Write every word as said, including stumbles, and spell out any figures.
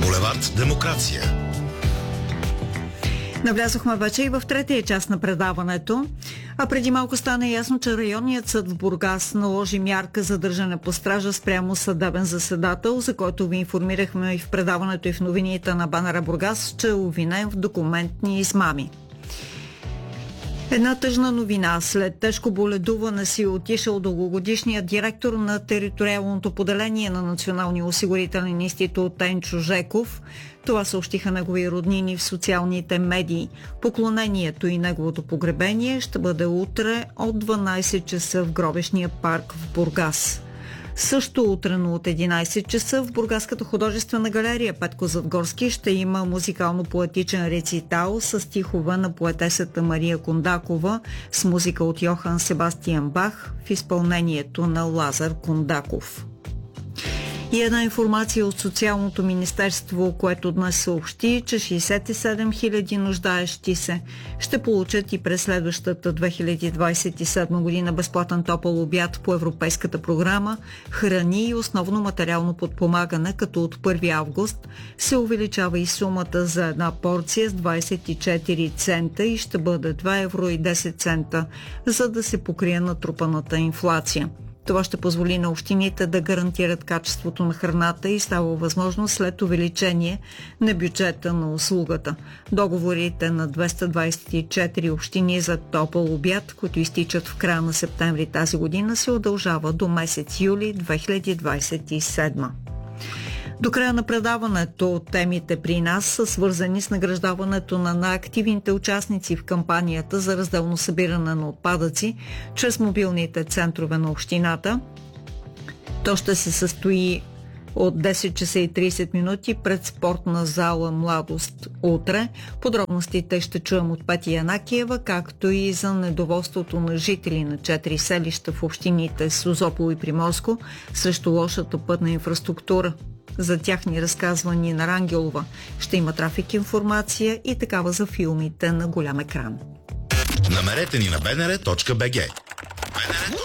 Булевард Демокрация. Навлязохме вече и в третия част на предаването, а преди малко стана ясно, че районният съд в Бургас наложи мярка за държане под стража спрямо съдебен заседател, за който ви информирахме и в предаването и в новините на Банера Бургас, че е обвинен в документни измами. Една тъжна новина. След тежко боледуване си отишъл дългогодишният директор на териториалното поделение на Националния осигурителен институт Енчо Жеков. Това съобщиха негови роднини в социалните медии. Поклонението и неговото погребение ще бъде утре от дванайсет часа в гробищния парк в Бургас. Също утрено от единайсет часа в Бургаската художествена галерия Петко Задгорски ще има музикално-поетичен рецитал с стихове на поетесата Мария Кондакова с музика от Йохан Себастиан Бах в изпълнението на Лазар Кондаков. И една информация от Социалното министерство, което днес съобщи, че шейсет и седем хиляди нуждаещи се ще получат и през следващата две хиляди двайсет и седма година безплатен топъл обяд по европейската програма, храни и основно материално подпомагане, като от първи август се увеличава и сумата за една порция с двайсет и четири цента и ще бъде два евро и десет цента, за да се покрие натрупаната инфлация. Това ще позволи на общините да гарантират качеството на храната и става възможно след увеличение на бюджета на услугата. Договорите на двеста двайсет и четири общини за топъл обяд, които изтичат в края на септември тази година, се удължава до месец юли две хиляди двайсет и седма. До края на предаването темите при нас са свързани с награждаването на най-активните участници в кампанията за разделно събиране на отпадъци чрез мобилните центрове на общината. То ще се състои от десет часа и трийсет минути пред спортна зала Младост утре. Подробностите ще чуем от Петя Янакиева, както и за недоволството на жители на четири селища в общините Созопол и Приморско срещу лошата пътна инфраструктура. За тях ни разказва Нина Рангелова. Ще има трафик, информация и такава за филмите на голям екран. Намерете ни на бнр точка бг. бнр